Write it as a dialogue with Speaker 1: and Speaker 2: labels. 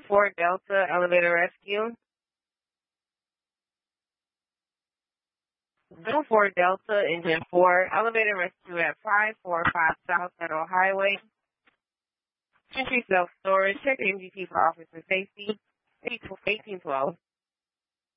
Speaker 1: 04 Delta Elevator Rescue. 04 Delta Engine 4 Elevator Rescue at 545 South Federal Highway. Entry self-storage. Check the MGT for officer safety. 1812.